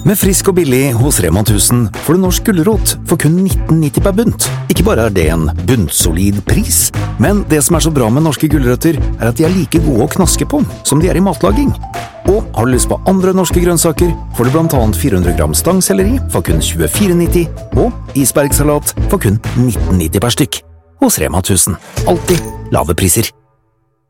Med frisk og billig hos Rema 1000 får du norsk gulrot for kun 19,90 per bunt. Ikke bare er det en bunnsolid pris, men det som er så bra med norske gulrøtter er at de er like gode å knaske på som de er i matlaging. Og har du lyst på andre norske grønnsaker, får du blant annet 400 gram stangselleri for kun 24,90 og isbergsalat for kun 19,90 per stykk. Hos Rema 1000. Alltid lave priser.